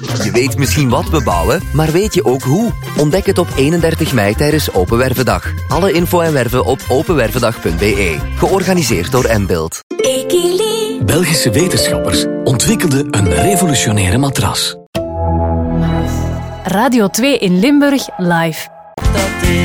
Je weet misschien wat we bouwen, maar weet je ook hoe? Ontdek het op 31 mei tijdens Open Wervendag. Alle info en werven op openwervendag.be. Georganiseerd door Mbuild. Belgische wetenschappers ontwikkelden een revolutionaire matras. Radio 2 in Limburg live.